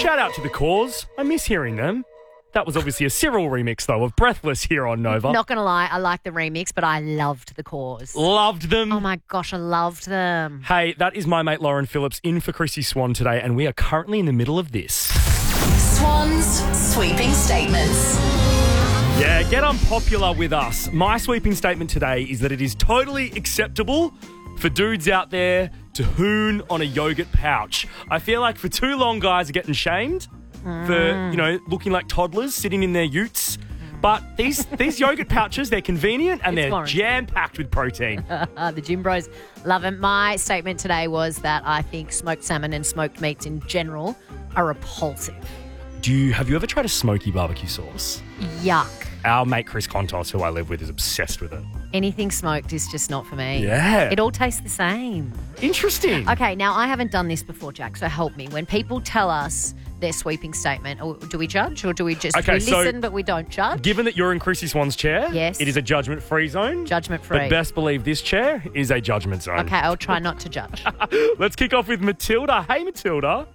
Shout out to The Cause. I miss hearing them. That was obviously a Cyril remix, though, of Breathless here on Nova. Not going to lie, I like the remix, but I loved The Cause. Loved them. Oh, my gosh, I loved them. Hey, that is my mate Lauren Phillips in for Chrissy Swan today, and we are currently in the middle of this. Swan's sweeping statements. Yeah, get unpopular with us. My sweeping statement today is that it is totally acceptable for dudes out there to hoon on a yogurt pouch. I feel like for too long, guys are getting shamed for, looking like toddlers sitting in their utes. But these yogurt pouches, they're convenient and they're jam-packed with protein. The gym bros love it. My statement today was that I think smoked salmon and smoked meats in general are repulsive. Have you ever tried a smoky barbecue sauce? Yuck. Our mate Chris Contos, who I live with, is obsessed with it. Anything smoked is just not for me. Yeah. It all tastes the same. Interesting. Okay, now I haven't done this before, Jack, so help me. When people tell us their sweeping statement, do we judge or do we just listen but we don't judge? Given that you're in Chrissy Swan's chair, yes, it is a judgment-free zone. Judgment-free. But best believe this chair is a judgment zone. Okay, I'll try not to judge. Let's kick off with Matilda. Hey, Matilda.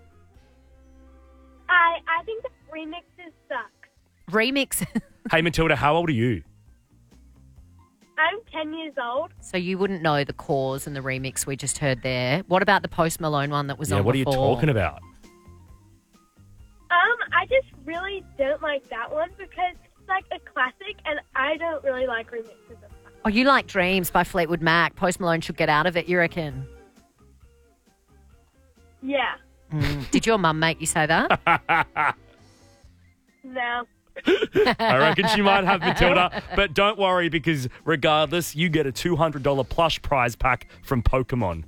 I think the remixes suck. Remix. Hey, Matilda, how old are you? I'm 10 years old. So you wouldn't know The Cause and the remix we just heard there. What about the Post Malone one that was on what before? are you talking about? I just really don't like that one because it's like a classic and I don't really like remixes of that. Oh, you like Dreams by Fleetwood Mac. Post Malone should get out of it, you reckon? Yeah. Did your mum make you say that? No. I reckon she might have, Matilda. But don't worry, because regardless, you get a $200 plush prize pack from Pokemon.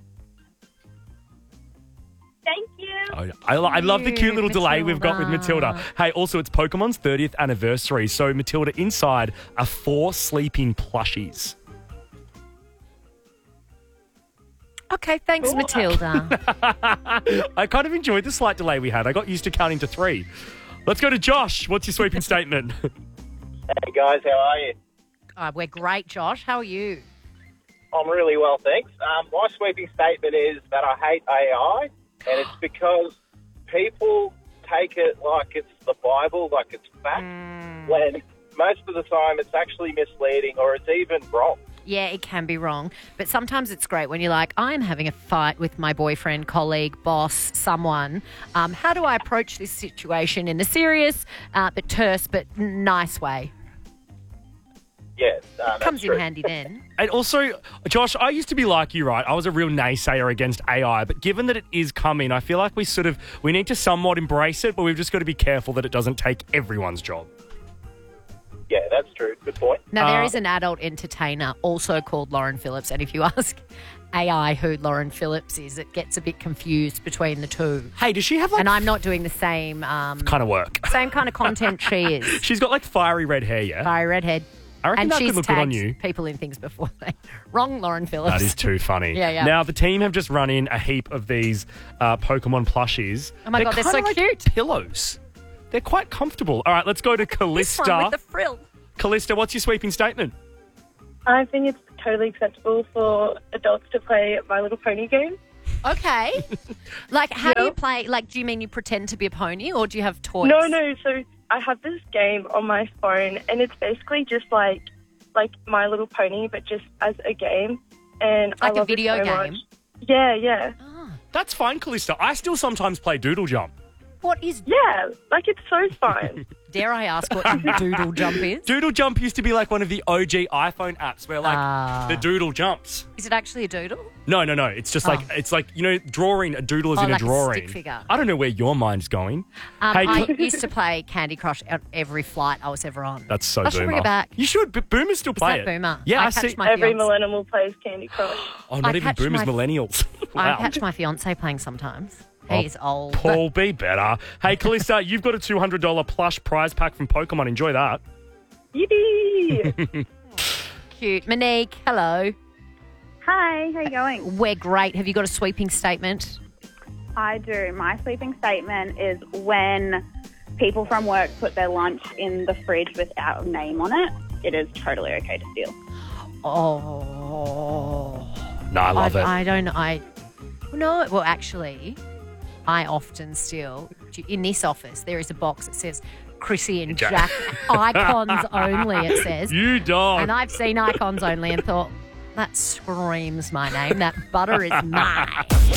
Thank you. I love the cute little delay Matilda. we've got with Matilda. Hey, also, it's Pokemon's 30th anniversary. So, Matilda, inside are 4 sleeping plushies. Okay, thanks, Matilda. I kind of enjoyed the slight delay we had. I got used to counting to 3. Let's go to Josh. What's your sweeping statement? Hey guys, how are you? We're great, Josh. How are you? I'm really well, thanks. My sweeping statement is that I hate AI, and it's because people take it like it's the Bible, like it's fact, when most of the time it's actually misleading or it's even wrong. Yeah, it can be wrong. But sometimes it's great when you're like, I'm having a fight with my boyfriend, colleague, boss, someone. How do I approach this situation in a serious but terse but nice way? Yeah, that's Comes true. in handy then. And also, Josh, I used to be like you, right? I was a real naysayer against AI, but given that it is coming, I feel like we need to somewhat embrace it, but we've just got to be careful that it doesn't take everyone's job. Yeah, that's true. Good point. Now, there is an adult entertainer also called Lauren Phillips, and if you ask AI who Lauren Phillips is, it gets a bit confused between the two. Hey, does she have And I'm not doing the same kind of work? same kind of content she is. She's got fiery red hair, yeah? Fiery redhead. I reckon And that she's could look good on tagged you. people in things before they... Wrong, Lauren Phillips. That is too funny. Yeah. Now, the team have just run in a heap of these Pokemon plushies. Oh my God, they're so kinda like cute. Pillows. They're quite comfortable. All right, let's go to This Callista. one with the frill. Callista, what's your sweeping statement? I think it's totally acceptable for adults to play My Little Pony game. Okay. Like, how do you play? Like, do you mean you pretend to be a pony or do you have toys? No. So I have this game on my phone, and it's basically just like My Little Pony, but just as a game. And I Like a love it video so game? much. Yeah. That's fine, Callista. I still sometimes play Doodle Jump. What is... Yeah, like it's so fun. Dare I ask what Doodle Jump is? Doodle Jump used to be like one of the OG iPhone apps where the doodle jumps. Is it actually a doodle? No. It's just it's like, drawing a doodle is in like a a drawing. stick figure. I don't know where your mind's going. I used to play Candy Crush at every flight I was ever on. That's so I should boomer. bring it back. You should, but boomers still play that it. boomer? Yeah, I I see. catch my Every fiance- millennial plays Candy Crush. Oh, not I even catch boomers, my- millennials. I Wow. catch my fiance playing sometimes. Oh, He's old. Paul, be better. Hey, Callista, you've got a $200 plush prize pack from Pokemon. Enjoy that. Yippee! Cute. Monique, hello. Hi, how you going? We're great. Have you got a sweeping statement? I do. My sweeping statement is when people from work put their lunch in the fridge without a name on it, it is totally okay to steal. Oh. No, I love it. I don't know. No, well, actually, I often still, in this office, there is a box that says Chrissy and Jack icons only, it says. You dog. And I've seen icons only and thought, that screams my name. That butter is mine.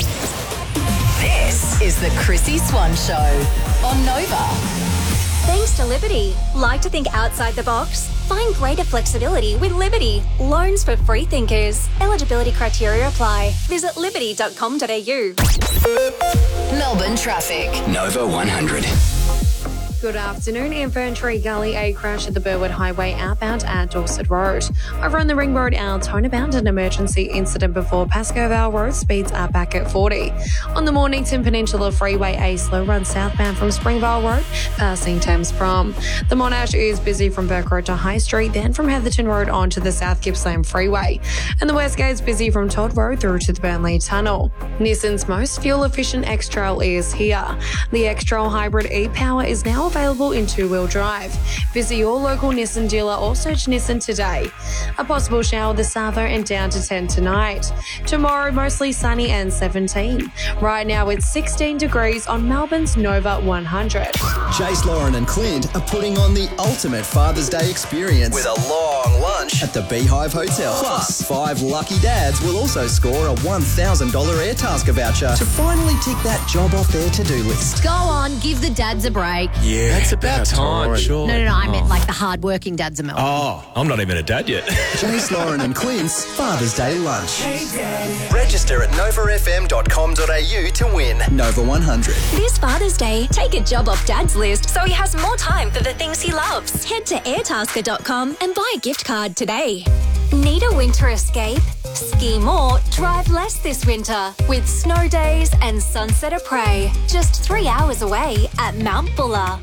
This is the Chrissy Swan Show on Nova. Thanks to Liberty. Like to think outside the box? Find greater flexibility with Liberty. Loans for free thinkers. Eligibility criteria apply. Visit liberty.com.au. Melbourne traffic. Nova 100. Good afternoon. Infantry Gully, a crash at the Burwood Highway outbound at Dorset Road. Over on the Ring Road, Altona bound, an emergency incident before Pascoe Vale Road. Speeds are back at 40. On the Mornington Peninsula Freeway, a slow run southbound from Springvale Road, passing Thames Prom. The Monash is busy from Burke Road to High Street, then from Heatherton Road onto the South Gippsland Freeway. And the Westgate's busy from Todd Road through to the Burnley Tunnel. Nissan's most fuel-efficient X-Trail is here. The X-Trail Hybrid e-Power is now available in two-wheel drive. Visit your local Nissan dealer or search Nissan today. A possible shower this Savo and down to 10 tonight. Tomorrow, mostly sunny and 17. Right now, it's 16 degrees on Melbourne's Nova 100. Jace, Lauren and Clint are putting on the ultimate Father's Day experience with a long lunch at the Beehive Hotel. Plus, 5 lucky dads will also score a $1,000 Airtasker voucher to finally tick that job off their to-do list. Go on, give the dads a break. Yeah, that's about time, sure. No, I meant like the hard-working dads of Melbourne. Oh, I'm not even a dad yet. Jace, Lauren and Clint's Father's Day lunch. Register at novafm.com.au to win. Nova 100. This Father's Day, take a job off Dad's list so he has more time for the things he loves. Head to airtasker.com and buy a gift card today. Need a winter escape? Ski more, drive less this winter with snow days and Sunset of Prey. Just 3 hours away at Mount Buller.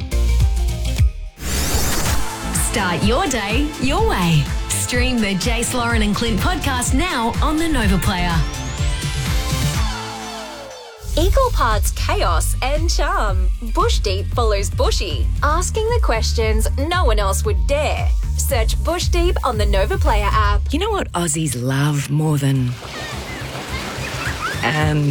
Start your day your way. Stream the Jace, Lauren and Clint podcast now on the Nova Player. Equal parts chaos and charm. Bush Deep follows Bushy, asking the questions no one else would dare. Search Bush Deep on the Nova Player app. You know what Aussies love more than... And...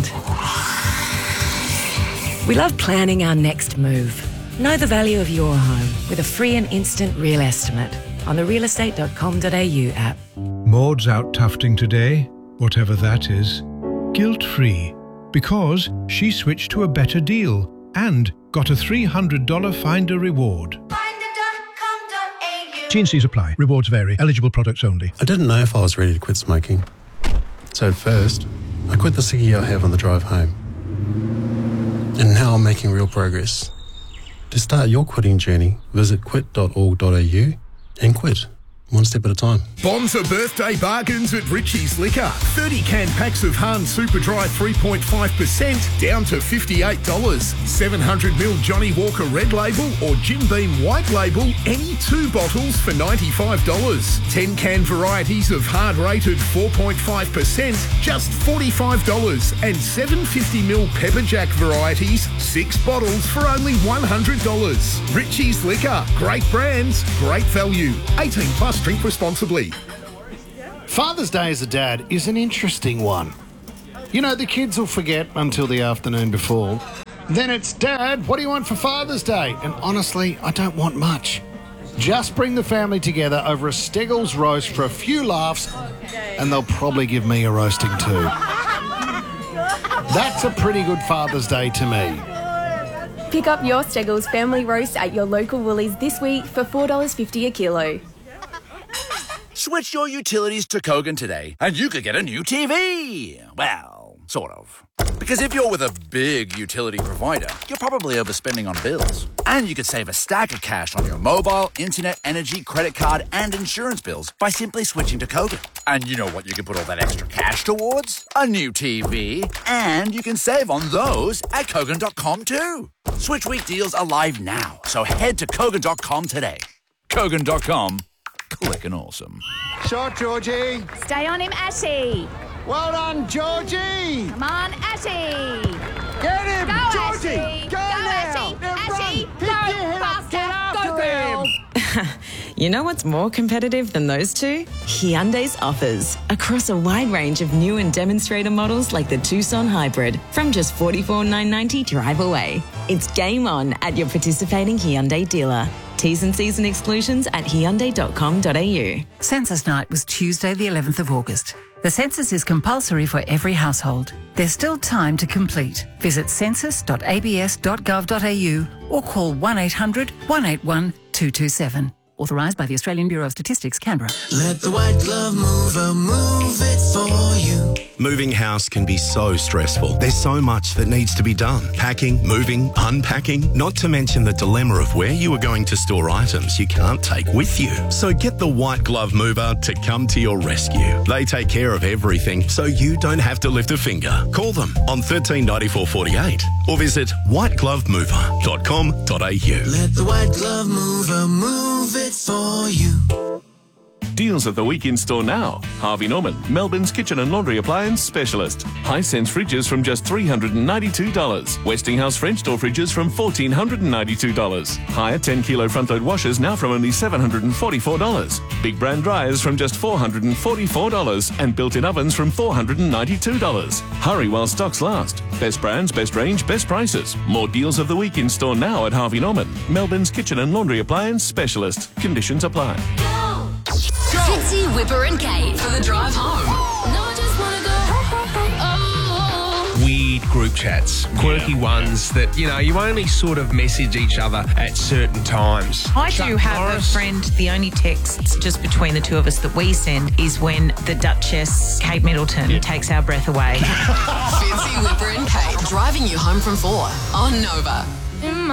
we love planning our next move. Know the value of your home with a free and instant real estimate on the realestate.com.au app. Maud's out tufting today, whatever that is, guilt-free, because she switched to a better deal and got a $300 Finder reward. T&Cs apply. Rewards vary. Eligible products only. I didn't know if I was ready to quit smoking. So at first, I quit the ciggy I have on the drive home. And now I'm making real progress. To start your quitting journey, visit quit.org.au and quit. One step at a time. Bonza birthday bargains at Richie's Liquor. 30 can packs of Hahn Super Dry 3.5% down to $58. 700ml Johnny Walker Red Label or Jim Beam White Label, any 2 bottles for $95. 10 can varieties of hard rated 4.5%, just $45. And 750ml Pepperjack varieties, 6 bottles for only $100. Richie's Liquor. Great brands, great value. 18 plus. Drink responsibly. Father's Day as a dad is an interesting one. You know, the kids will forget until the afternoon before. Then it's, Dad, what do you want for Father's Day? And honestly, I don't want much. Just bring the family together over a Steggles roast for a few laughs, and they'll probably give me a roasting too. That's a pretty good Father's Day to me. Pick up your Steggles family roast at your local Woolies this week for $4.50 a kilo. Switch your utilities to Kogan today, and you could get a new TV. Well, sort of. Because if you're with a big utility provider, you're probably overspending on bills. And you could save a stack of cash on your mobile, internet, energy, credit card, and insurance bills by simply switching to Kogan. And you know what you can put all that extra cash towards? A new TV. And you can save on those at Kogan.com too. Switch week deals are live now, so head to Kogan.com today. Kogan.com. Clickin' awesome. Shot, Georgie. Stay on him, Ashy. Well done, Georgie. Come on, Ashy. Get him, go, Georgie. Ashy. Go now. Ashy. Now Ashy. run. Go Pick your head up. faster. Get after go, girl. him. You know what's more competitive than those two? Hyundai's offers. Across a wide range of new and demonstrator models like the Tucson Hybrid from just $44,990 drive away. It's game on at your participating Hyundai dealer. T's and C's and exclusions at Hyundai.com.au. Census night was Tuesday the 11th of August. The census is compulsory for every household. There's still time to complete. Visit census.abs.gov.au or call 1800 181 227. Authorised by the Australian Bureau of Statistics, Canberra. Let the white glove mover move it for you. Moving house can be so stressful. There's so much that needs to be done. Packing, moving, unpacking, not to mention the dilemma of where you are going to store items you can't take with you. So get the White Glove Mover to come to your rescue. They take care of everything so you don't have to lift a finger. Call them on 139448 or visit whiteglovemover.com.au. Let the white glove mover move it for you. Deals of the week in store now. Harvey Norman, Melbourne's kitchen and laundry appliance specialist. Hisense fridges from just $392. Westinghouse French door fridges from $1,492. Hire 10 kilo front load washers now from only $744. Big brand dryers from just $444 and built-in ovens from $492. Hurry while stocks last. Best brands, best range, best prices. More deals of the week in store now at Harvey Norman, Melbourne's kitchen and laundry appliance specialist. Conditions apply. Fitzy, Whipper and Kate for the drive home. No, I just want to go. Weird group chats, quirky ones that, you know, you only sort of message each other at certain times. I do have a friend, the only texts just between the two of us that we send is when the Duchess, Kate Middleton, takes our breath away. Fitzy, Whipper and Kate, driving you home from 4 on Nova.